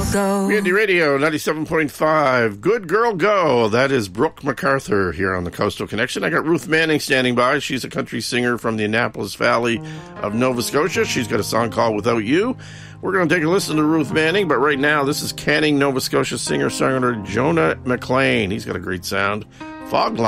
go. Community Radio 97.5. Good Girl Go. That is Brooke MacArthur here on the Coastal Connection. I got Ruth Manning standing by. She's a country singer from the Annapolis Valley of Nova Scotia. She's got a song called Without You. We're going to take a listen to Ruth Manning, but right now this is Canning, Nova Scotia singer-songwriter Jonah McLean. He's got a great sound. Fog Line.